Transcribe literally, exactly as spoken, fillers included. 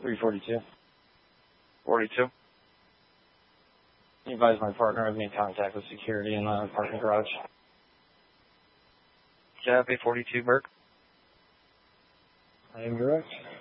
three forty-two. forty-two. You advise my partner I've made contact with security in the parking garage. Copy, forty-two, Burke. I am direct.